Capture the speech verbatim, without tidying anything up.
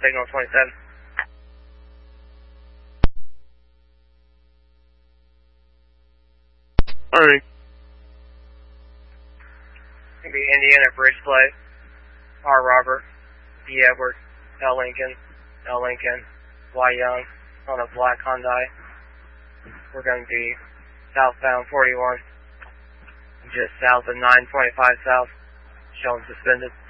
signal twenty-seven. Alright. Gonna be Indiana Bridge Plate, R. Robert, B. Edward, L. Lincoln, L. Lincoln, Y. Young, on a black Hyundai. We're going to be southbound forty-one, just south of nine twenty-five south, showing suspended.